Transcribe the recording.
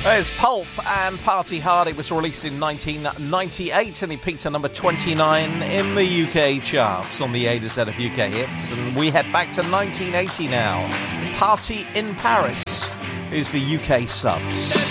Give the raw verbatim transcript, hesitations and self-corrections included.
There's Pulp and Party Hard. It was released in nineteen ninety-eight and it peaked at number twenty-nine in the U K charts on the A to Z of U K hits. And we head back to nineteen eighty now. Party in Paris is the U K subs.